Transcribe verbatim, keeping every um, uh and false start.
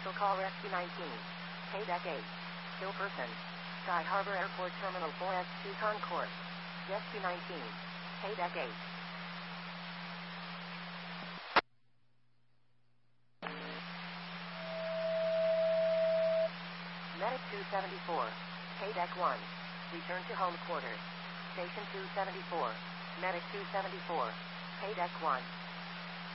Special call Rescue nineteen. Paydeck eight. Still person. Sky Harbor Airport Terminal four S two Concourse. Rescue nineteen. Paydeck eight. Medic two seventy-four. Paydeck one. Return to home quarters. Station two seventy-four. Medic two seventy-four. Paydeck one.